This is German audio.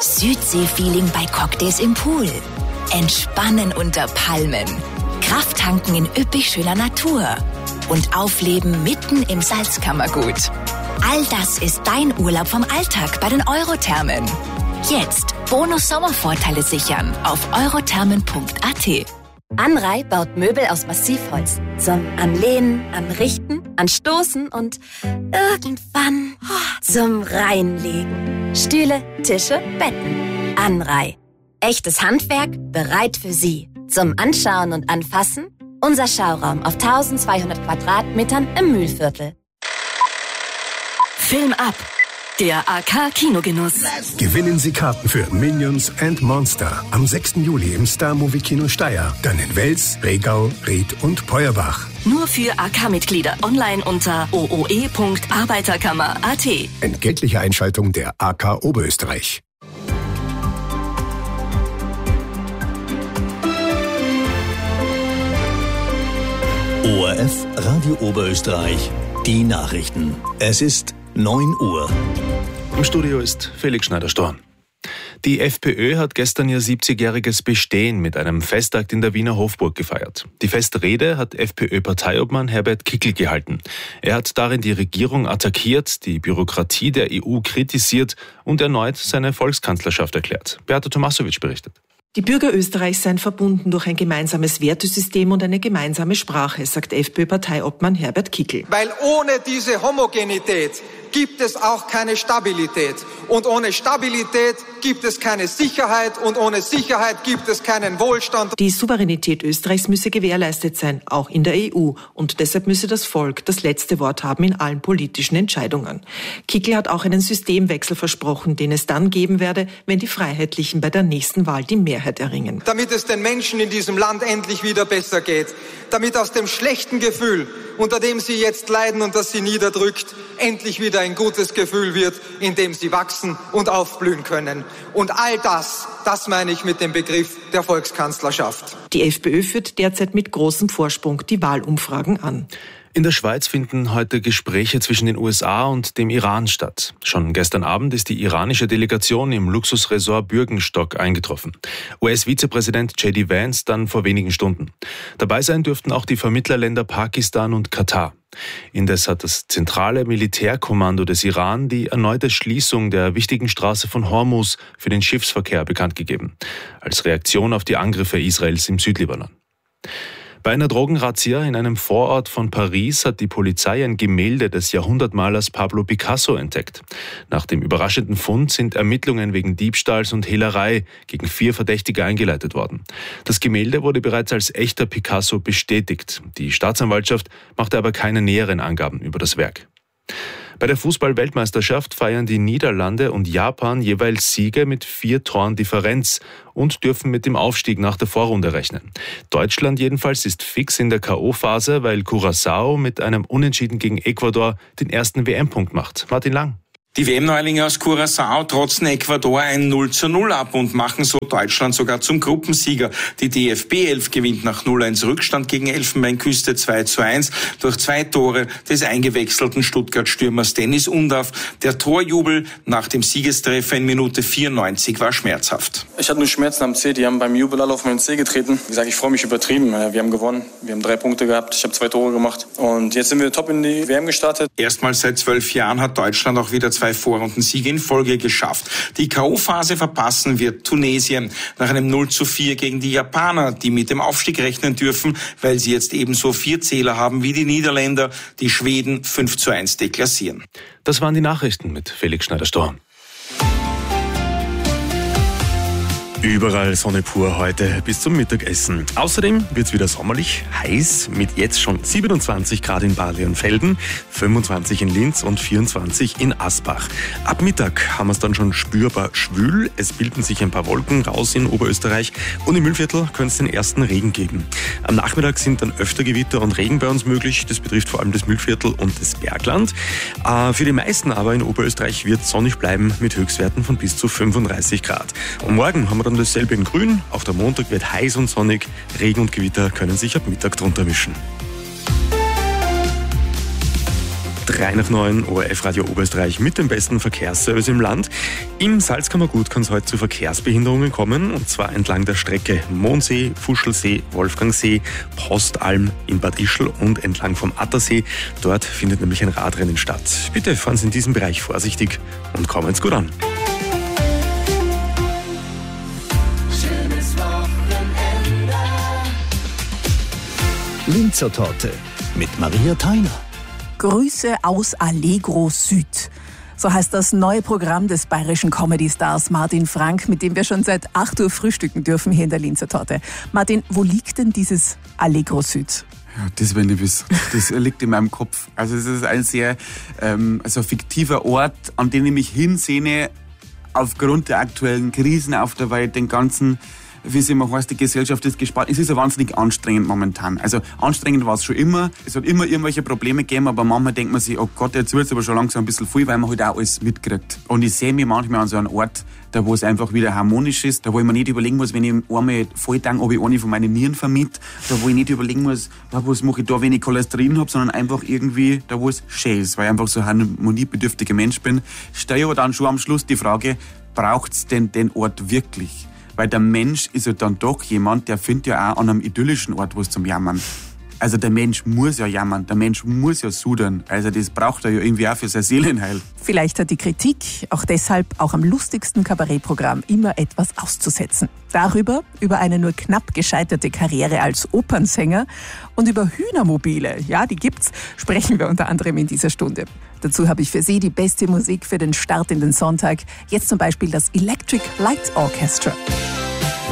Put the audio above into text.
Südsee-Feeling bei Cocktails im Pool. Entspannen unter Palmen. Krafttanken in üppig schöner Natur. Und aufleben mitten im Salzkammergut. All das ist dein Urlaub vom Alltag bei den Eurothermen. Jetzt Bonus-Sommervorteile sichern auf eurothermen.at. Anrei baut Möbel aus Massivholz. Zum Anlehnen, Anrichten, Anstoßen und irgendwann zum Reinlegen. Stühle, Tische, Betten. Anrei. Echtes Handwerk, bereit für Sie. Zum Anschauen und Anfassen unser Schauraum auf 1200 Quadratmetern im Mühlviertel. Film ab. Der AK-Kinogenuss. Gewinnen Sie Karten für Minions and Monster am 6. Juli im Star-Movie-Kino Steyr. Dann in Wels, Regau, Ried und Peuerbach. Nur für AK-Mitglieder online unter ooe.arbeiterkammer.at. Entgeltliche Einschaltung der AK Oberösterreich. ORF Radio Oberösterreich. Die Nachrichten. Es ist 9 Uhr. Im Studio ist Felix Schneider-Storn. Die FPÖ hat gestern ihr 70-jähriges Bestehen mit einem Festakt in der Wiener Hofburg gefeiert. Die Festrede hat FPÖ-Parteiobmann Herbert Kickl gehalten. Er hat darin die Regierung attackiert, die Bürokratie der EU kritisiert und erneut seine Volkskanzlerschaft erklärt. Beata Tomasovic berichtet. Die Bürger Österreichs seien verbunden durch ein gemeinsames Wertesystem und eine gemeinsame Sprache, sagt FPÖ-Parteiobmann Herbert Kickl. Weil ohne diese Homogenität gibt es auch keine Stabilität. Und ohne Stabilität gibt es keine Sicherheit. Und ohne Sicherheit gibt es keinen Wohlstand. Die Souveränität Österreichs müsse gewährleistet sein, auch in der EU. Und deshalb müsse das Volk das letzte Wort haben in allen politischen Entscheidungen. Kickl hat auch einen Systemwechsel versprochen, den es dann geben werde, wenn die Freiheitlichen bei der nächsten Wahl die Mehrheit erringen. Damit es den Menschen in diesem Land endlich wieder besser geht. Damit aus dem schlechten Gefühl, unter dem sie jetzt leiden und das sie niederdrückt, endlich wieder ein gutes Gefühl wird, in dem sie wachsen und aufblühen können. Und all das meine ich mit dem Begriff der Volkskanzlerschaft. Die FPÖ führt derzeit mit großem Vorsprung die Wahlumfragen an. In der Schweiz finden heute Gespräche zwischen den USA und dem Iran statt. Schon gestern Abend ist die iranische Delegation im Luxusresort Bürgenstock eingetroffen. US-Vizepräsident J.D. Vance dann vor wenigen Stunden. Dabei sein dürften auch die Vermittlerländer Pakistan und Katar. Indes hat das zentrale Militärkommando des Iran die erneute Schließung der wichtigen Straße von Hormuz für den Schiffsverkehr bekannt gegeben, als Reaktion auf die Angriffe Israels im Südlibanon. Bei einer Drogenrazzia in einem Vorort von Paris hat die Polizei ein Gemälde des Jahrhundertmalers Pablo Picasso entdeckt. Nach dem überraschenden Fund sind Ermittlungen wegen Diebstahls und Hehlerei gegen 4 Verdächtige eingeleitet worden. Das Gemälde wurde bereits als echter Picasso bestätigt. Die Staatsanwaltschaft machte aber keine näheren Angaben über das Werk. Bei der Fußball-Weltmeisterschaft feiern die Niederlande und Japan jeweils Siege mit 4 Toren Differenz und dürfen mit dem Aufstieg nach der Vorrunde rechnen. Deutschland jedenfalls ist fix in der K.O.-Phase, weil Curaçao mit einem Unentschieden gegen Ecuador den ersten WM-Punkt macht. Martin Lang. Die WM-Neulinge aus Curaçao trotzen Ecuador ein 0:0 ab und machen so Deutschland sogar zum Gruppensieger. Die DFB 11 gewinnt nach 0:1 Rückstand gegen Elfenbeinküste 2:1 durch 2 Tore des eingewechselten Stuttgart-Stürmers Dennis Undav. Der Torjubel nach dem Siegestreffer in Minute 94 war schmerzhaft. Ich hatte nur Schmerzen am Zeh, die haben beim Jubel alle auf meinen Zeh getreten. Wie gesagt, ich freue mich übertrieben. Wir haben gewonnen, wir haben 3 Punkte gehabt, ich habe 2 Tore gemacht und jetzt sind wir top in die WM gestartet. Erstmals seit 12 Jahren hat Deutschland auch wieder 2 Vorrundensiege in Folge geschafft. Die K.O.-Phase verpassen wird Tunesien nach einem 0:4 gegen die Japaner, die mit dem Aufstieg rechnen dürfen, weil sie jetzt ebenso 4 Zähler haben wie die Niederländer, die Schweden 5:1 deklassieren. Das waren die Nachrichten mit Felix Schneider-Storn. Überall Sonne pur heute bis zum Mittagessen. Außerdem wird es wieder sommerlich, heiß, mit jetzt schon 27 Grad in Bad Leonfelden, 25 in Linz und 24 in Asbach. Ab Mittag haben wir es dann schon spürbar schwül. Es bilden sich ein paar Wolken raus in Oberösterreich und im Mühlviertel könnte es den ersten Regen geben. Am Nachmittag sind dann öfter Gewitter und Regen bei uns möglich. Das betrifft vor allem das Mühlviertel und das Bergland. Für die meisten aber in Oberösterreich wird es sonnig bleiben mit Höchstwerten von bis zu 35 Grad. Und morgen haben wir dann dasselbe in Grün. Auch der Montag wird heiß und sonnig. Regen und Gewitter können sich ab Mittag drunter mischen. 3/9 ORF Radio Oberösterreich mit dem besten Verkehrsservice im Land. Im Salzkammergut kann es heute zu Verkehrsbehinderungen kommen, und zwar entlang der Strecke Mondsee, Fuschelsee, Wolfgangsee, Postalm in Bad Ischl und entlang vom Attersee. Dort findet nämlich ein Radrennen statt. Bitte fahren Sie in diesem Bereich vorsichtig und kommen Sie gut an. Linzer Torte mit Maria Theiner. Grüße aus Allegro Süd. So heißt das neue Programm des bayerischen Comedy-Stars Martin Frank, mit dem wir schon seit 8 Uhr frühstücken dürfen hier in der Linzer Torte. Martin, wo liegt denn dieses Allegro Süd? Ja, das will ich wissen. Das liegt in meinem Kopf. Also es ist ein sehr fiktiver Ort, an den ich mich hinsehne, aufgrund der aktuellen Krisen auf der Welt, den ganzen, wie es immer heißt, die Gesellschaft ist gespalten. Es ist ja wahnsinnig anstrengend momentan. Also anstrengend war es schon immer. Es hat immer irgendwelche Probleme gegeben, aber manchmal denkt man sich, oh Gott, jetzt wird es aber schon langsam ein bisschen viel, weil man halt auch alles mitkriegt. Und ich sehe mich manchmal an so einem Ort, da wo es einfach wieder harmonisch ist, da wo ich mir nicht überlegen muss, wenn ich einmal voll denke, ob ich eine von meinen Nieren vermiete, da wo ich nicht überlegen muss, was mache ich da, wenn ich Cholesterin habe, sondern einfach irgendwie da, wo es schön ist, weil ich einfach so ein harmoniebedürftiger Mensch bin. Stelle ich aber dann schon am Schluss die Frage, braucht es denn den Ort wirklich? Weil der Mensch ist ja dann doch jemand, der findet ja auch an einem idyllischen Ort was zum Jammern. Also der Mensch muss ja jammern, der Mensch muss ja sudern. Also das braucht er ja irgendwie auch für sein Seelenheil. Vielleicht hat die Kritik auch deshalb auch am lustigsten Kabarettprogramm immer etwas auszusetzen. Darüber, über eine nur knapp gescheiterte Karriere als Opernsänger und über Hühnermobile, ja, die gibt's, sprechen wir unter anderem in dieser Stunde. Dazu habe ich für Sie die beste Musik für den Start in den Sonntag. Jetzt zum Beispiel das Electric Light Orchestra.